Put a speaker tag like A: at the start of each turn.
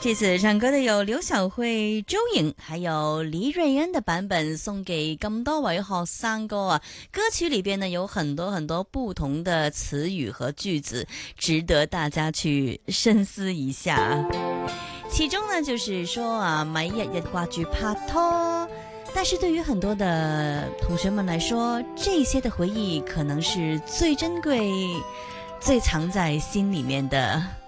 A: 这次唱歌的有刘小慧、周颖还有黎瑞恩的版本，送给咁多位學生哥啊。歌曲裏邊呢有很多很多不同的詞語和句子，值得大家去深思一下。其中呢就是說啊，咪日日掛住拍拖，但是對於很多的同學們來說，這些的回憶可能是最珍貴、最藏在心裏面的。